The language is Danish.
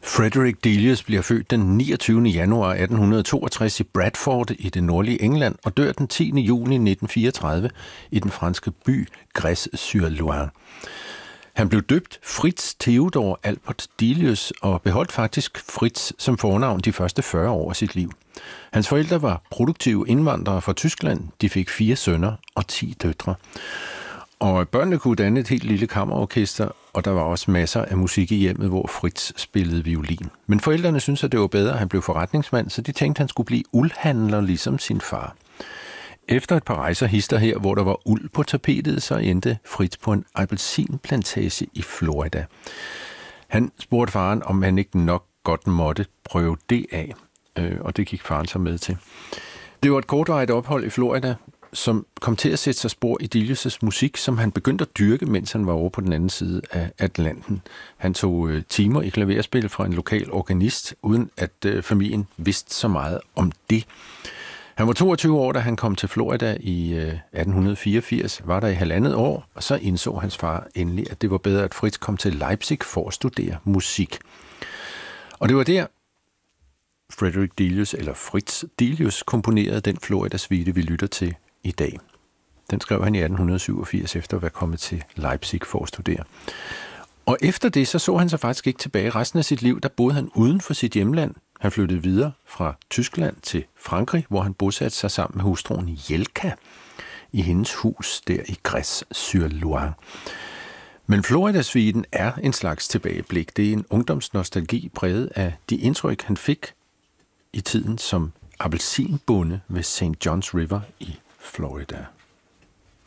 Frederick Delius bliver født den 29. januar 1862 i Bradford i det nordlige England og dør den 10. juni 1934 i den franske by Grès-sur-Loire. Han blev døbt Fritz Theodor Albert Delius og beholdt faktisk Fritz som fornavn de første 40 år af sit liv. Hans forældre var produktive indvandrere fra Tyskland. De fik 4 sønner og 10 døtre. Og børnene kunne danne et helt lille kammerorkester, og der var også masser af musik i hjemmet, hvor Fritz spillede violin. Men forældrene syntes, at det var bedre, at han blev forretningsmand, så de tænkte, at han skulle blive uldhandler ligesom sin far. Efter et par rejser hister her, hvor der var uld på tapetet, så endte Fritz på en appelsinplantage i Florida. Han spurgte faren, om han ikke nok godt måtte prøve det af, og det gik faren så med til. Det var et kortvarigt ophold i Florida, som kom til at sætte sig spor i Delius' musik, som han begyndte at dyrke, mens han var over på den anden side af Atlanten. Han tog timer i klaverspil fra en lokal organist, uden at familien vidste så meget om det. Han var 22 år, da han kom til Florida i 1884, var der i 1,5 år, og så indså hans far endelig, at det var bedre, at Fritz kom til Leipzig for at studere musik. Og det var der, Frederick Delius, eller Fritz Delius, komponerede den Florida-suite, vi lytter til i dag. Den skrev han i 1887, efter at være kommet til Leipzig for at studere. Og efter det, så han sig faktisk ikke tilbage. Resten af sit liv, der boede han uden for sit hjemland. Han flyttede videre fra Tyskland til Frankrig, hvor han bosatte sig sammen med hustruen Jelka i hendes hus der i Grès-sur-Loire. Men Florida-suiten er en slags tilbageblik. Det er en ungdomsnostalgi præget af de indtryk, han fik i tiden som appelsinbonde ved St. John's River i Florida.